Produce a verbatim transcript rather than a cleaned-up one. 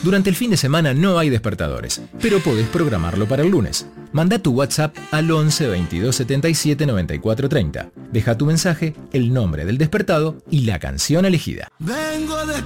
Durante el fin de semana no hay despertadores, pero podés programarlo para el lunes. Manda tu WhatsApp al once veintidós setenta y siete noventa y cuatro treinta. Deja tu mensaje, el nombre del despertado y la canción elegida. Vengo de